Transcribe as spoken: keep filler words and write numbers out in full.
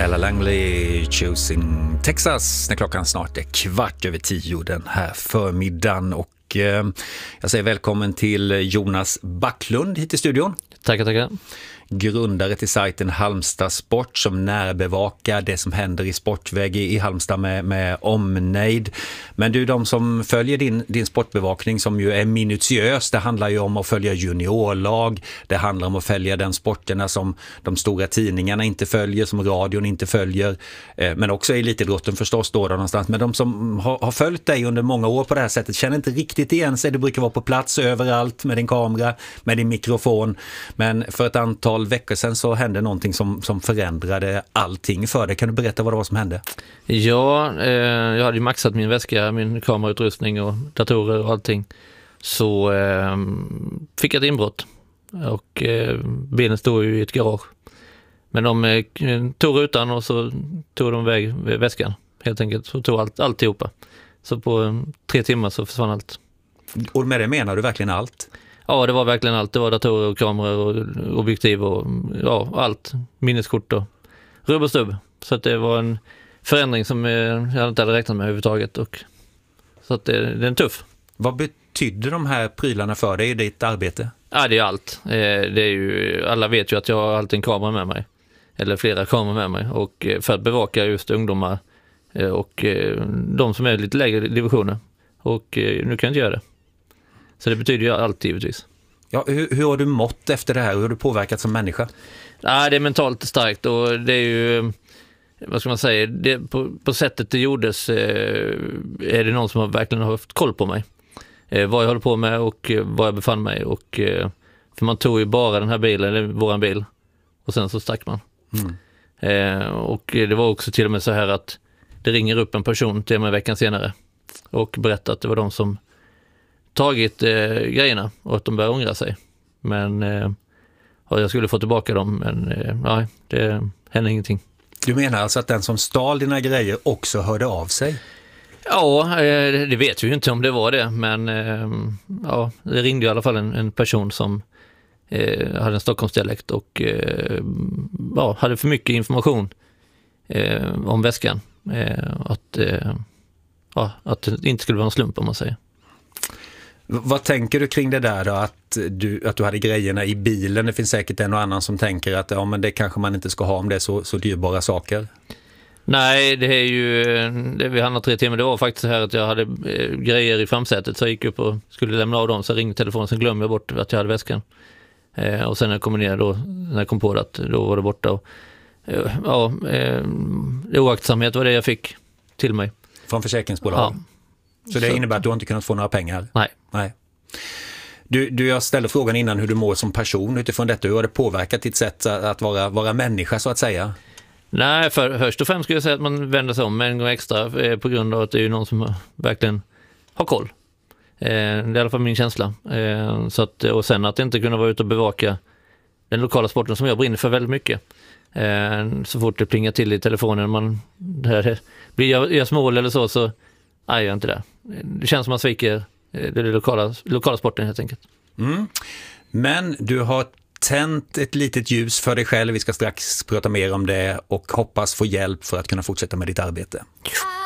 Ella Langley, Choosing Texas, när klockan snart är kvart över tio den här förmiddagen. Och eh, jag säger välkommen till Jonas Backlund hit i studion. Tackar, tackar. Grundare till sajten Halmstad Sport som närbevakar det som händer i sportväg i Halmstad med, med omnejd. Men du, de som följer din, din sportbevakning som ju är minutiös, det handlar ju om att följa juniorlag, det handlar om att följa den sporterna som de stora tidningarna inte följer, som radion inte följer, eh, men också elitidrotten förstås då, då någonstans. Men de som har, har följt dig under många år på det här sättet känner inte riktigt igen sig. Du brukar vara på plats överallt med din kamera, med din mikrofon, men för ett antal veckor sedan så hände någonting som, som förändrade allting för dig. Kan du berätta vad det var som hände? Ja, eh, jag hade ju maxat min väska, min kamerautrustning och datorer och allting. Så eh, fick jag ett inbrott och eh, bilen stod ju i ett garage. Men de eh, tog rutan och så tog de iväg väskan helt enkelt. Så tog allt, alltihopa. Så på eh, tre timmar så försvann allt. Och med det menar du verkligen allt? Ja, det var verkligen allt. Det var datorer och kameror och objektiv och ja, allt. Minneskort och rubb och stubb. Så att det var en förändring som jag inte hade räknat med överhuvudtaget. Och, så att det, det är en tuff. Vad betydde de här prylarna för dig i ditt arbete? Ja, det är allt. Det är ju, alla vet ju att jag har alltid en kamera med mig. Eller flera kameror med mig. Och för att bevaka just ungdomar och de som är lite lägre divisioner. Och nu kan jag inte göra det. Så det betyder ju allt givetvis. Ja, hur, hur har du mått efter det här? Hur har du påverkat som människa? Ja, det är mentalt starkt och det är ju, vad ska man säga, det, på, på sättet det gjordes eh, är det någon som har verkligen haft koll på mig. Eh, vad jag håller på med och eh, var jag befann mig. Och, eh, för man tog ju bara den här bilen, eller våran bil, och sen så stack man. Mm. Eh, och det var också till och med så här att det ringer upp en person till mig en veckan senare och berättar att det var de som tagit eh, grejerna och att de börjar ångra sig. Men eh, jag skulle få tillbaka dem, men eh, nej, det hände ingenting. Du menar alltså att den som stal dina grejer också hörde av sig? Ja, eh, det vet vi ju inte om det var det, men eh, ja, det ringde i alla fall en, en person som eh, hade en Stockholmsdialekt och eh, ja, hade för mycket information eh, om väskan. Eh, att, eh, ja, att det inte skulle vara en slump om man säger. Vad tänker du kring det där då? Att du, att du hade grejerna i bilen? Det finns säkert en och annan som tänker att ja, men det kanske man inte ska ha om det är så, så dyrbara saker. Nej, det är ju det vi handlade tre timmar. Det var faktiskt så här att jag hade eh, grejer i framsätet, så jag gick upp och skulle lämna av dem, så ringde telefonen, sen glömde jag bort att jag hade väskan. Eh, och sen när jag kom ner då, när jag kom på det, att då var det borta. Och, eh, ja, eh, oaktsamhet var det jag fick till mig. Från försäkringsbolag? Ja. Så det innebär att du inte kunnat få några pengar? Nej. Nej. Du, du, jag ställde frågan innan hur du mår som person utifrån detta. Hur har det påverkat ditt sätt att vara, vara människa så att säga? Nej, för, först och främst skulle jag säga att man vänder sig om en gång extra eh, på grund av att det är ju någon som verkligen har koll. Eh, det är i alla fall min känsla. Eh, så att, och sen att inte kunna vara ute och bevaka den lokala sporten som jag brinner för väldigt mycket. Eh, så fort det plingar till i telefonen, man, här, blir jag, jag smål eller så, så nej, jag är inte där. Det känns som att man sviker det lokala, lokala sporten helt enkelt. Mm. Men du har tänt ett litet ljus för dig själv. Vi ska strax prata mer om det och hoppas få hjälp för att kunna fortsätta med ditt arbete.